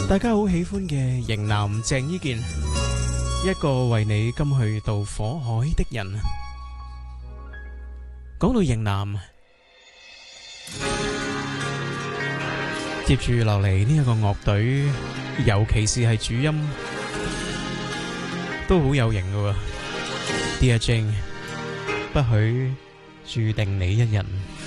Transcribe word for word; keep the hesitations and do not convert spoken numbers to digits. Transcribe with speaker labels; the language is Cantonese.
Speaker 1: 大家好喜歡嘅型男鄭伊健，一個為你甘去到火海的人。講到型男，接住落嚟呢一個樂隊，尤其是係主音，都好有型㗎喎。Dear Jane，不許注定你一人。